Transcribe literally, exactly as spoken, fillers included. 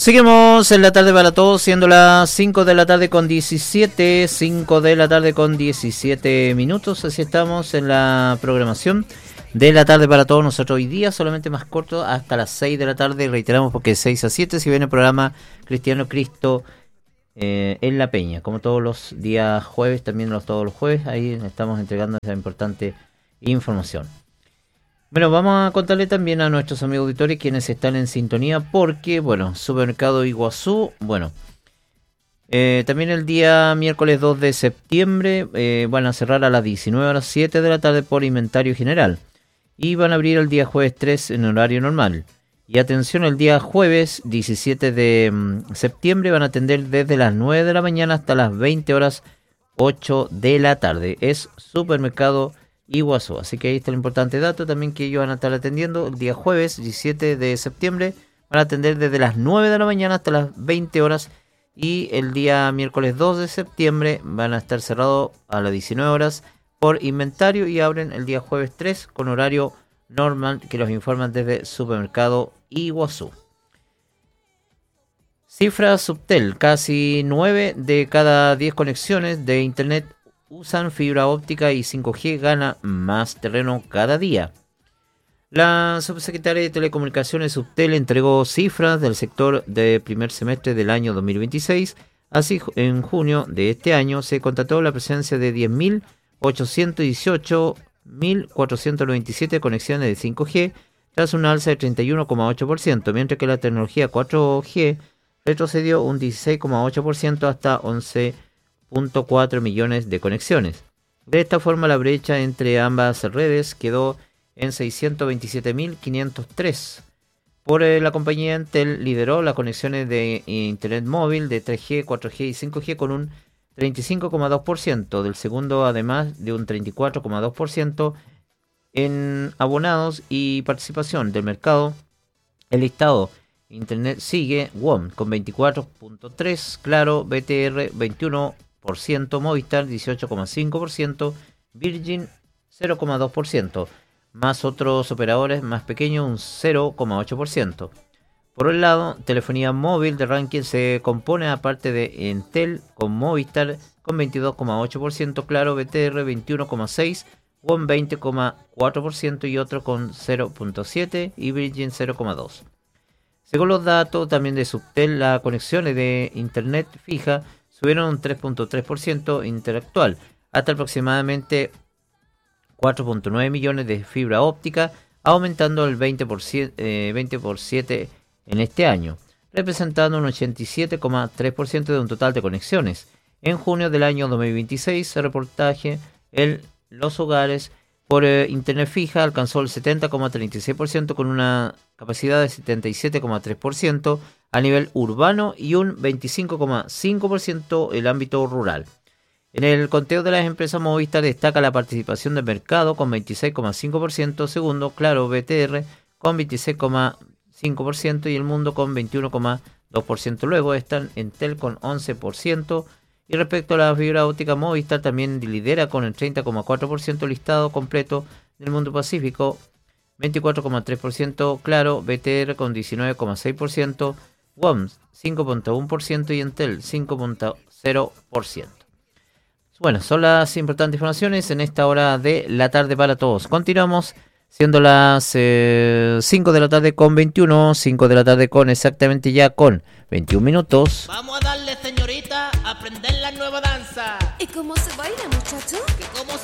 Seguimos en la tarde para todos, siendo las cinco de la tarde con diecisiete, cinco de la tarde con diecisiete minutos, así estamos en la programación de la tarde para todos nosotros. Hoy día solamente más corto, hasta las seis de la tarde, reiteramos porque es seis a siete, si viene el programa Cristiano Cristo eh, en La Peña, como todos los días jueves, también los todos los jueves, ahí estamos entregando esa importante información. Bueno, vamos a contarle también a nuestros amigos auditores quienes están en sintonía porque, bueno, Supermercado Iguazú, bueno, eh, también el día miércoles dos de septiembre eh, van a cerrar a las diecinueve horas siete de la tarde por inventario general y van a abrir el día jueves tres en horario normal. Y atención, el día jueves diecisiete de mm, septiembre van a atender desde las nueve de la mañana hasta las veinte horas ocho de la tarde. Es Supermercado Iguazú, así que ahí está el importante dato también que ellos van a estar atendiendo el día jueves diecisiete de septiembre, van a atender desde las nueve de la mañana hasta las veinte horas y el día miércoles dos de septiembre van a estar cerrados a las diecinueve horas por inventario y abren el día jueves tres con horario normal que los informan desde Supermercado Iguazú. Cifra Subtel, casi nueve de cada diez conexiones de internet usan fibra óptica y cinco G gana más terreno cada día. La subsecretaria de Telecomunicaciones Subtel entregó cifras del sector de primer semestre del año dos mil veintiséis. Así, en junio de este año se constató la presencia de diez mil ochocientos dieciocho mil cuatrocientos noventa y siete conexiones de cinco G, tras un alza de treinta y uno coma ocho por ciento, mientras que la tecnología cuatro G retrocedió un dieciséis coma ocho por ciento hasta once punto cuatro millones de conexiones. De esta forma, la brecha entre ambas redes quedó en seiscientos veintisiete mil quinientos tres. Por eh, la compañía Entel lideró las conexiones de internet móvil de tres G, cuatro G y cinco G con un treinta y cinco coma dos por ciento, del segundo además de un treinta y cuatro coma dos por ciento en abonados y participación del mercado. El listado Internet sigue W O M con veinticuatro punto tres por ciento, Claro, B T R veintiuno por ciento, Movistar dieciocho coma cinco por ciento, Virgin cero coma dos por ciento, más otros operadores más pequeños un cero coma ocho por ciento. Por el lado, telefonía móvil de ranking se compone aparte de Entel con Movistar con veintidós coma ocho por ciento, Claro, B T R veintiuno coma seis por ciento, W O M veinte coma cuatro por ciento y otro con cero punto siete por ciento y Virgin cero coma dos por ciento. Según los datos también de Subtel, las conexiones de internet fija subieron un tres punto tres por ciento interactual, hasta aproximadamente cuatro punto nueve millones de fibra óptica, aumentando el veinte por ciento, eh, veinte por siete en este año, representando un ochenta y siete coma tres por ciento de un total de conexiones. En junio del año dos mil veintiséis, se reportaje en los hogares por eh, internet fija alcanzó el setenta coma treinta y seis por ciento con una capacidad de setenta y siete coma tres por ciento a nivel urbano y un veinticinco coma cinco por ciento el ámbito rural. En el conteo de las empresas Movistar destaca la participación del mercado con veintiséis coma cinco por ciento, segundo Claro B T R con veintiséis coma cinco por ciento y El Mundo con veintiuno coma dos por ciento. Luego están Entel con once por ciento y respecto a la fibra óptica, Movistar también lidera con el treinta coma cuatro por ciento listado completo del mundo pacífico, veinticuatro coma tres por ciento Claro, B T R con diecinueve coma seis por ciento, W O M cinco punto uno por ciento y Entel cinco punto cero por ciento. Bueno, son las importantes informaciones en esta hora de la tarde para todos. Continuamos siendo las eh, cinco de la tarde con veintiuno, cinco de la tarde con exactamente ya con veintiún minutos. Vamos a darle, señorita, a aprender la nueva danza. ¿Y cómo se baila, muchacho? ¿Que cómo